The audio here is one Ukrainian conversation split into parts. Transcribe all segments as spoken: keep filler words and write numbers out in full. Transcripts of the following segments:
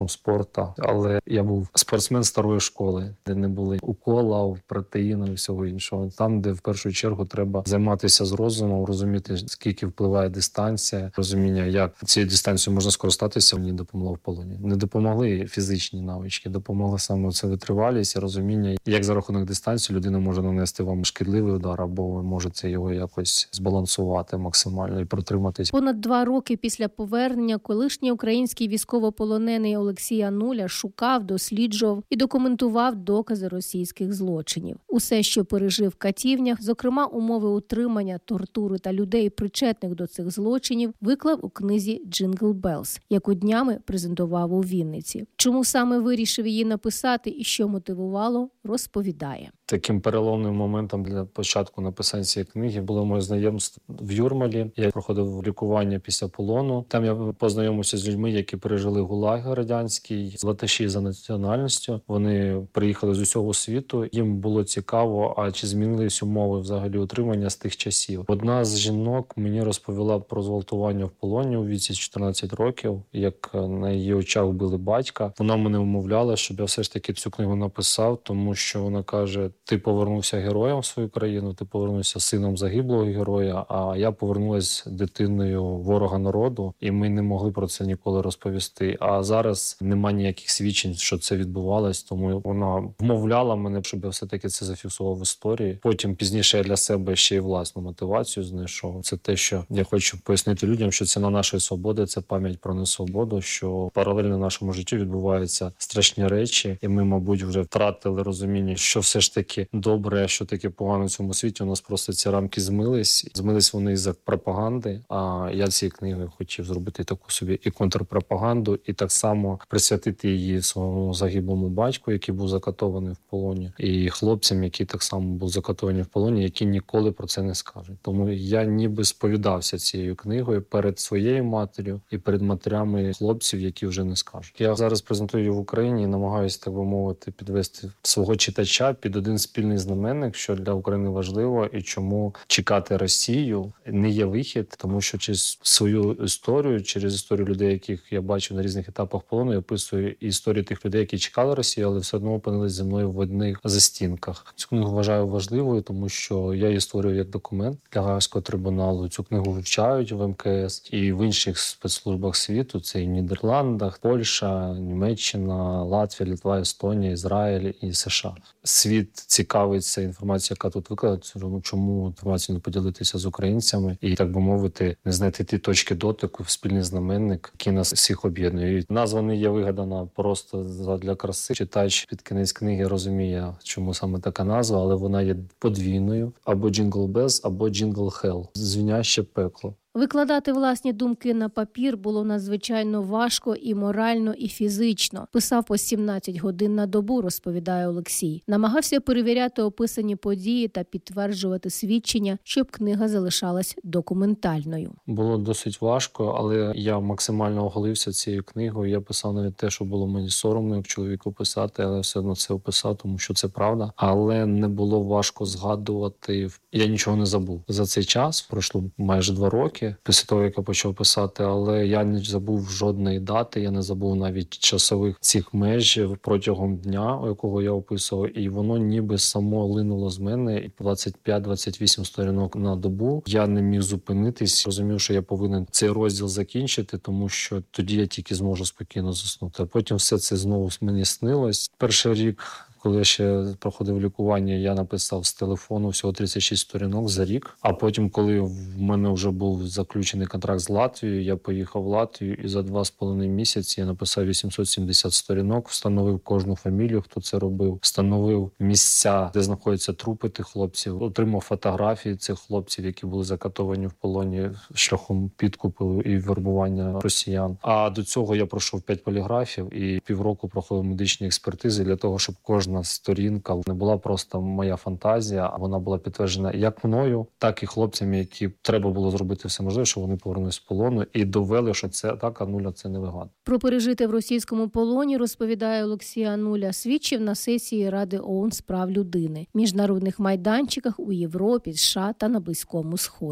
спорту, але я був спортсмен старої школи, де не були укола, протеїну і всього іншого. Там, де в першу чергу треба займатися з розумом, розуміти, скільки впливає дистанція, розуміння, як цією дистанцією можна скористатися, мені допомогло в полоні. Не допомогли фізичні навички, допомогла саме це витривалість і розуміння, як за рахунок дистанції людина може нанести вам шкідливий удар, або ви можете його якось збалансувати максимально і протриматись. Понад два роки після повернення колишній український військовополонений Олексій Ануля шукав, досліджував і документував докази російських злочинів. Усе, що пережив в катівнях, зокрема умови утримання, тортури та людей, причетних до цих злочинів, виклав у книзі «Джингл Белс», яку днями презентував у Вінниці. Чому саме вирішив її написати і що мотивувало, розповідає. Таким переломним моментом для початку написання цієї книги було моє знайомство в Юрмалі. Я проходив лікування після полону. Там я познайомився з людьми, які пережили ГУЛАГ радянський, латиші за національністю. Вони приїхали з усього світу. Їм було цікаво, а чи змінились умови взагалі утримання з тих часів. Одна з жінок мені розповіла про зґвалтування в полоні у віці чотирнадцять років, як на її очах вбили батька. Вона мене умовляла, щоб я все ж таки цю книгу написав, тому що вона каже: ти повернувся героєм в свою країну, ти повернувся сином загиблого героя, а я повернулась дитиною ворога народу, і ми не могли про це ніколи розповісти. А зараз немає ніяких свідчень, що це відбувалось, тому вона вмовляла мене, щоб я все-таки це зафіксував в історії. Потім пізніше я для себе ще й власну мотивацію знайшов. Це те, що я хочу пояснити людям, що ціна нашої свободи – це пам'ять про несвободу, що паралельно нашому життю відбуваються страшні речі, і ми, мабуть, вже втратили розуміння, що все ж таки добре, що таке погано в цьому світі. У нас просто ці рамки змились. Змились вони із-за пропаганди, а я цією книгою хотів зробити таку собі і контрпропаганду, і так само присвятити її своєму загиблому батьку, який був закатований в полоні, і хлопцям, які так само були закатовані в полоні, які ніколи про це не скажуть. Тому я ніби сповідався цією книгою перед своєю матір'ю і перед матерями хлопців, які вже не скажуть. Я зараз презентую її в Україні і намагаюся, так би мовити, підвести свого читача під один спільний знаменник, що для України важливо і чому чекати Росію не є вихід, тому що через свою історію, через історію людей, яких я бачив на різних етапах полону, я описую і історію тих людей, які чекали Росію, але все одно опинились зі мною в одних застінках. Цю книгу вважаю важливою, тому що я її створюю як документ для Гаазького трибуналу. Цю книгу вивчають в ем ка ес і в інших спецслужбах світу. Це і в Нідерландах, Польща, Німеччина, Латвія, Литва, Естонія, Ізраїль і США. Світ цікавиться інформацією, яка тут викладена, чому інформацію не поділитися з українцями і, так би мовити, не знайти ті точки дотику в спільний знаменник, який нас всіх об'єднує. Назва не є вигадана просто для краси. Читач під кінець книги розуміє, чому саме така назва, але вона є подвійною. Або Jingle Bells, або Jingle Hell. Дзвіняще пекло. Викладати власні думки на папір було надзвичайно важко і морально, і фізично. Писав по сімнадцять годин на добу, розповідає Олексій. Намагався перевіряти описані події та підтверджувати свідчення, щоб книга залишалась документальною. Було досить важко, але я максимально оголився цією книгою. Я писав навіть те, що було мені соромно як чоловіку писати, але все одно це описав, тому що це правда. Але не було важко згадувати. Я нічого не забув. За цей час пройшло майже два роки. Після того, як я почав писати, але я не забув жодної дати, я не забув навіть часових цих меж протягом дня, якого я описував, і воно ніби само линуло з мене. двадцять п'ять - двадцять вісім сторінок на добу. Я не міг зупинитись, розумів, що я повинен цей розділ закінчити, тому що тоді я тільки зможу спокійно заснути. А потім все це знову мені снилось. Перший рік, коли я ще проходив лікування, я написав з телефону всього тридцять шість сторінок за рік. А потім, коли в мене вже був заключений контракт з Латвією, я поїхав в Латвію і за два з половиною місяці я написав вісімсот сімдесят сторінок, встановив кожну фамілію, хто це робив, встановив місця, де знаходяться трупи тих хлопців, отримав фотографії цих хлопців, які були закатовані в полоні шляхом підкупу і вербування росіян. А до цього я пройшов п'ять поліграфів і півроку проходив медичні експертизи для того, щоб кожна сторінка не була просто моя фантазія, а вона була підтверджена як мною, так і хлопцями, які треба було зробити все можливе, щоб вони повернулись з полону і довели, що це так, Ануля це не вигадує. Про пережите в російському полоні, розповідає Олексій Ануля, свідчив на сесії Ради ООН з прав людини, міжнародних майданчиках у Європі, США та на Близькому Сході.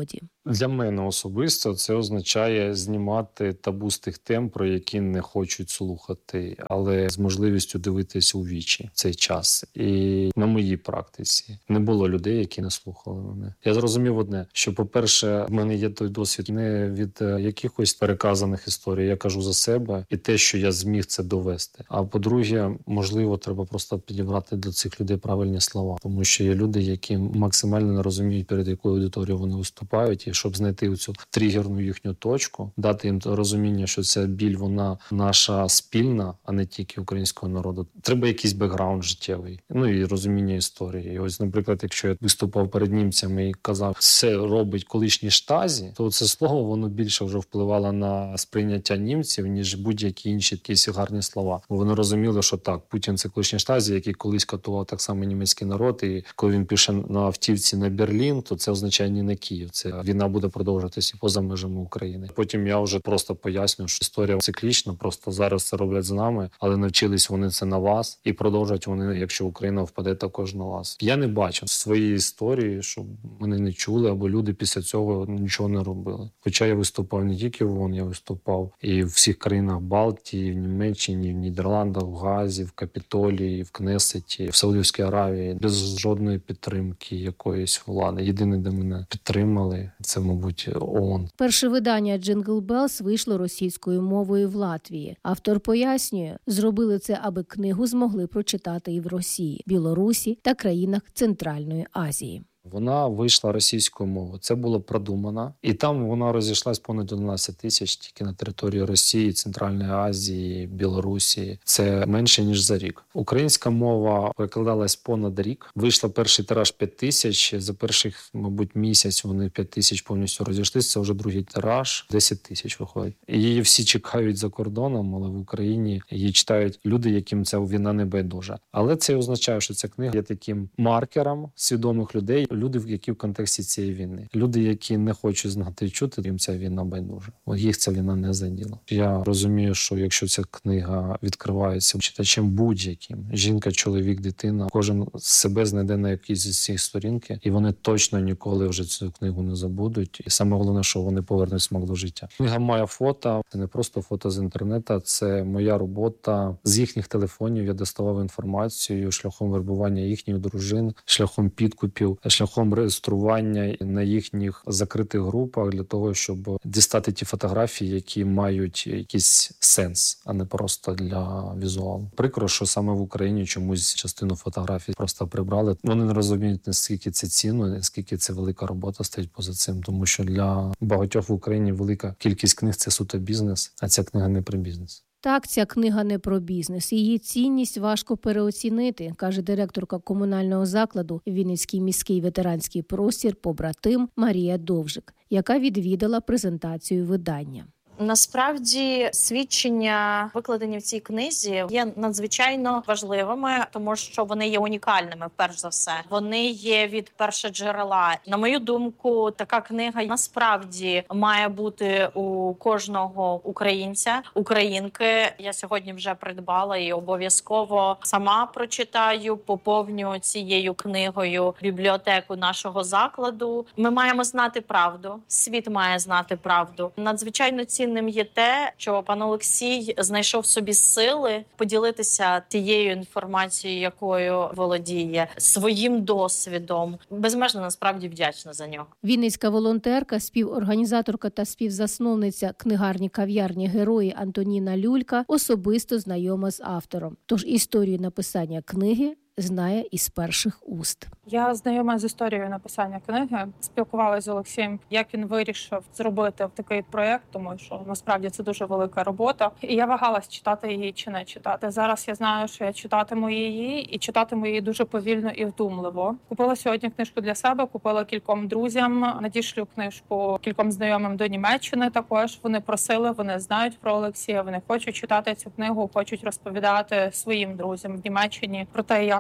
Для мене особисто це означає знімати табу з тих тем, про які не хочуть слухати, але з можливістю дивитися у вічі в цей час. І на моїй практиці не було людей, які не слухали мене. Я зрозумів одне, що, по-перше, в мене є той досвід не від якихось переказаних історій, я кажу за себе і те, що я зміг це довести. А по-друге, можливо, треба просто підібрати для цих людей правильні слова, тому що є люди, які максимально не розуміють, перед якою аудиторією вони виступають, і щоб знайти цю тригерну їхню точку, дати їм розуміння, що ця біль, вона наша спільна, а не тільки українського народу. Треба якийсь бекграунд життєвий, ну і розуміння історії. І ось, наприклад, якщо я виступав перед німцями і казав, це робить колишні штазі, то це слово, воно більше вже впливало на сприйняття німців, ніж будь-які інші якісь гарні слова. Бо вони розуміли, що так, Путін – це колишні штазі, який колись катував так само німецький народ, і коли він пише на автівці на Берлін, то це означає не на Київ. Це війна буде продовжуватися і поза межами України. Потім я вже просто поясню, що історія циклічна, просто зараз це роблять з нами, але навчились вони це на вас і продовжать вони, якщо Україна впаде, також на вас. Я не бачив своєї історії, щоб мене не чули, або люди після цього нічого не робили. Хоча я виступав не тільки в ООН, я виступав і в всіх країнах Балтії, в Німеччині, в Нідерландах, в Газі, в Капітолії, в Кнесеті, в Саудівській Аравії, без жодної підтримки якоїсь влади. Єдине, де мене підтримали, це, мабуть, ООН. Перше видання «Jingle Bells» вийшло російською мовою в Латвії. Автор пояснює, зробили це, аби книгу змогли прочитати і в Росії, Білорусі та країнах Центральної Азії. Вона вийшла російською мовою. Це було продумано. І там вона розійшлась понад одинадцять тисяч тільки на території Росії, Центральної Азії, Білорусі. Це менше, ніж за рік. Українська мова перекладалась понад рік. Вийшла перший тираж п'ять тисяч. За перших, мабуть, місяць вони п'ять тисяч повністю розійшлися. Це вже другий тираж. десять тисяч виходить. І її всі чекають за кордоном, але в Україні її читають люди, яким ця війна не байдужа. Але це означає, що ця книга є таким маркером свідомих людей, люди, які в контексті цієї війни. Люди, які не хочуть знати і чути, їм ця війна байдужа. Їх ця війна не заділа. Я розумію, що якщо ця книга відкривається читачем будь-яким, жінка, чоловік, дитина, кожен себе знайде на якійсь з цих сторінки, і вони точно ніколи вже цю книгу не забудуть. І саме головне, що вони повернуть смак до життя. Книга має фото, це не просто фото з інтернету, це моя робота. З їхніх телефонів я доставав інформацію шляхом вербування їхніх дружин, шляхом підкупів, шляхом реєстрування на їхніх закритих групах для того, щоб дістати ті фотографії, які мають якийсь сенс, а не просто для візуалу. Прикро, що саме в Україні чомусь частину фотографій просто прибрали. Вони не розуміють, наскільки це цінно, наскільки це велика робота стоїть поза цим, тому що для багатьох в Україні велика кількість книг – це суто бізнес, а ця книга не про бізнес. Так, ця книга не про бізнес. Її цінність важко переоцінити, каже директорка комунального закладу Вінницький міський ветеранський простір «Побратим» Марія Довжик, яка відвідала презентацію видання. Насправді свідчення, викладені в цій книзі, є надзвичайно важливими, тому що вони є унікальними, перш за все. Вони є від першоджерела. На мою думку, така книга насправді має бути у кожного українця, українки. Я сьогодні вже придбала і обов'язково сама прочитаю, поповню цією книгою бібліотеку нашого закладу. Ми маємо знати правду, світ має знати правду. Надзвичайно цінним є те, що пан Олексій знайшов собі сили поділитися тією інформацією, якою володіє, своїм досвідом. Безмежно насправді вдячна за нього. Вінницька волонтерка, співорганізаторка та співзасновниця книгарні «Кав'ярні Герої» Антоніна Люлька особисто знайома з автором. Тож історію написання книги знає із перших уст. Я знайома з історією написання книги, спілкувалася з Олексієм, як він вирішив зробити такий проєкт, тому що насправді це дуже велика робота. І я вагалась, читати її чи не читати. Зараз я знаю, що я читатиму її, і читатиму її дуже повільно і вдумливо. Купила сьогодні книжку для себе, купила кільком друзям, надішлю книжку кільком знайомим до Німеччини також. Вони просили, вони знають про Олексія, вони хочуть читати цю книгу, хочуть розповідати своїм друзям в Німеччині про те, як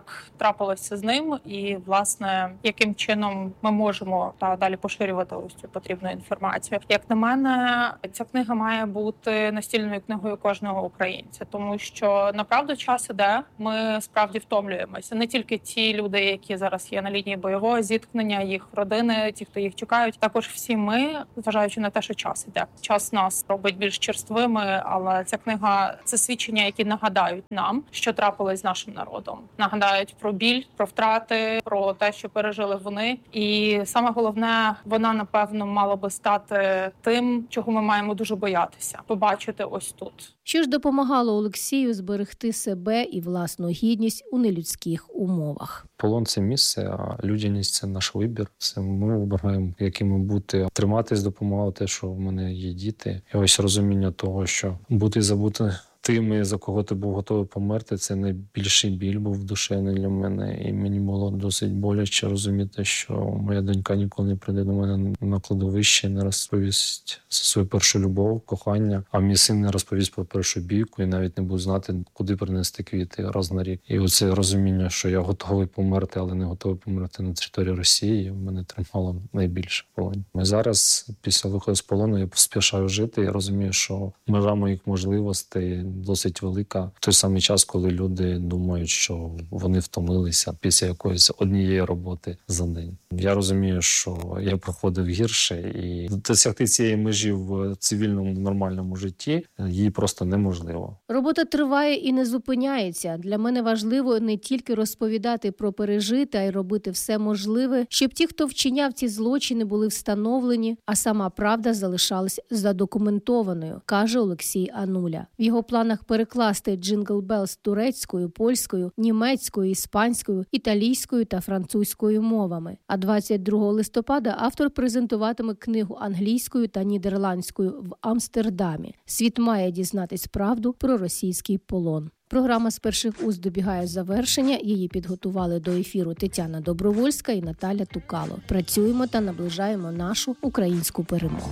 як трапилося з ним, і власне яким чином ми можемо та далі поширювати ось цю потрібну інформацію. Як на мене, ця книга має бути настільною книгою кожного українця, тому що направду час іде. Ми справді втомлюємося. Не тільки ті люди, які зараз є на лінії бойового зіткнення, їх родини, ті, хто їх чекають. Також всі ми, зважаючи на те, що час іде. Час нас робить більш черствими, але ця книга – це свідчення, які нагадають нам, що трапилось з нашим народом. Нагадають про біль, про втрати, про те, що пережили вони. І саме головне, вона, напевно, мала би стати тим, чого ми маємо дуже боятися. Побачити ось тут. Що ж допомагало Олексію зберегти себе і власну гідність у нелюдських умовах? Полон – це місце, а людяність – це наш вибір. Це ми вибираємо, якими бути. Триматись допомагало те, що в мене є діти. І ось розуміння того, що бути і забути тими, за кого ти був готовий померти, це найбільший біль був душевний для мене. І мені було досить боляче розуміти, що моя донька ніколи не прийде до мене на кладовище, не розповість за свою першу любов, кохання, а мій син не розповість про першу бійку і навіть не буде знати, куди принести квіти раз на рік. І оце розуміння, що я готовий померти, але не готовий померти на території Росії, мене тримало найбільше в полоні. Ми зараз, після виходу з полону, я поспішаю жити. Я розумію, що межа моїх можливостей досить велика. В той самий час, коли люди думають, що вони втомилися після якоїсь однієї роботи за день. Я розумію, що я проходив гірше, і досягти цієї межі в цивільному нормальному житті її просто неможливо. Робота триває і не зупиняється. Для мене важливо не тільки розповідати про пережите, а й робити все можливе, щоб ті, хто вчиняв ці злочини, були встановлені, а сама правда залишалась задокументованою, каже Олексій Ануля. В його планах перекласти «Джингл Белс» турецькою, польською, німецькою, іспанською, італійською та французькою мовами. А двадцять другого листопада автор презентуватиме книгу англійською та нідерландською в Амстердамі. Світ має дізнатись правду про російський полон. Програма «З перших уст» добігає завершення. Її підготували до ефіру Тетяна Добровольська і Наталя Тукало. Працюємо та наближаємо нашу українську перемогу.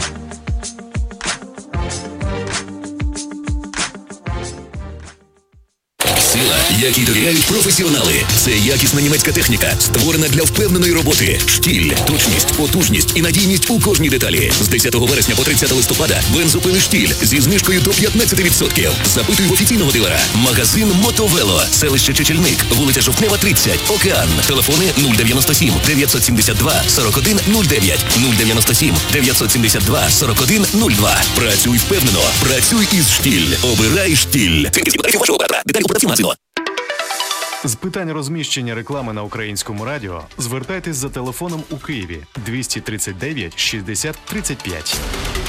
Сила, якій довіряють професіонали. Це якісна німецька техніка, створена для впевненої роботи. Штіль, точність, потужність і надійність у кожній деталі. З десятого вересня по тридцятого листопада бензопили «Штіль» зі знижкою до п'ятнадцять відсотків. Запитуй в офіційного дилера. Магазин «Мотовело», селище Чечельник, вулиця Жовтнева, тридцять, Океан. Телефони нуль дев'яносто сім дев'ятсот сімдесят два сорок один нуль дев'ять, нуль дев'яносто сім дев'ятсот сімдесят два сорок один нуль два. Працюй впевнено, працюй із «Штіль». Обирай «Штіль». Вашого оператора. Деталі у продавців магазину. З питань розміщення реклами на українському радіо звертайтесь за телефоном у Києві двісті тридцять дев'ять шістдесят тридцять п'ять.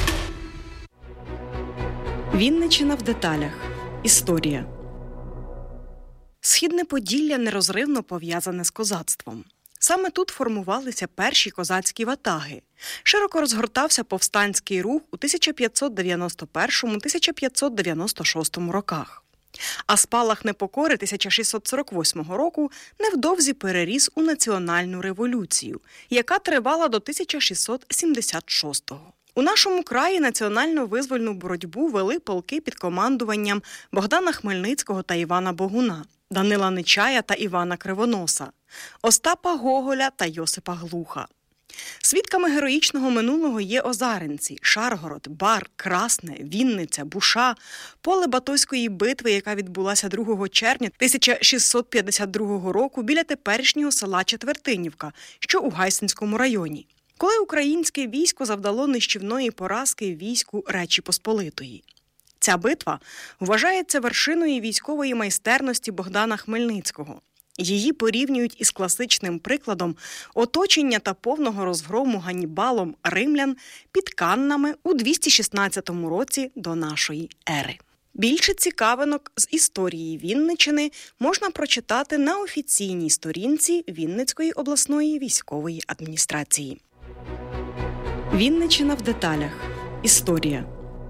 Вінниччина в деталях. Історія. Східне Поділля нерозривно пов'язане з козацтвом. Саме тут формувалися перші козацькі ватаги. Широко розгортався повстанський рух у тисяча п'ятсот дев'яносто першому - тисяча п'ятсот дев'яносто шостому роках. А спалах непокори тисяча шістсот сорок восьмого року невдовзі переріс у національну революцію, яка тривала до тисяча шістсот сімдесят шостого. У нашому краї національно-визвольну боротьбу вели полки під командуванням Богдана Хмельницького та Івана Богуна, Данила Нечая та Івана Кривоноса, Остапа Гоголя та Йосипа Глуха. Свідками героїчного минулого є озаренці, Шаргород, Бар, Красне, Вінниця, Буша, поле Батойської битви, яка відбулася другого червня тисяча шістсот п'ятдесят другого року біля теперішнього села Четвертинівка, що у Гайсинському районі, коли українське військо завдало нищівної поразки війську Речі Посполитої. Ця битва вважається вершиною військової майстерності Богдана Хмельницького. Її порівнюють із класичним прикладом оточення та повного розгрому Ганнібалом римлян під Каннами у двісті шістнадцятому році до нашої ери. Більше цікавинок з історії Вінниччини можна прочитати на офіційній сторінці Вінницької обласної військової адміністрації. Вінниччина в деталях. Історія.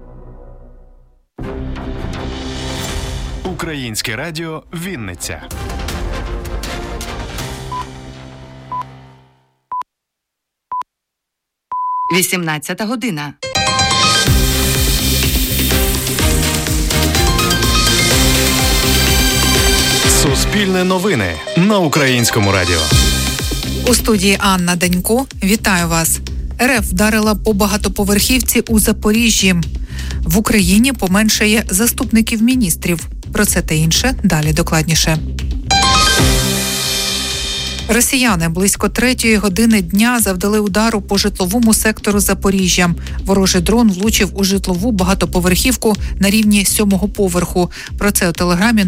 Українське радіо «Вінниця». вісімнадцята година. Суспільне новини на Українському радіо. У студії Анна Данько. Вітаю вас. РФ вдарила по багатоповерхівці у Запоріжжі. В Україні поменшає заступників міністрів. Про це та інше далі докладніше. Росіяни близько третьої години дня завдали удару по житловому сектору Запоріжжя. Ворожий дрон влучив у житлову багатоповерхівку на рівні сьомого поверху. Про це у телеграмі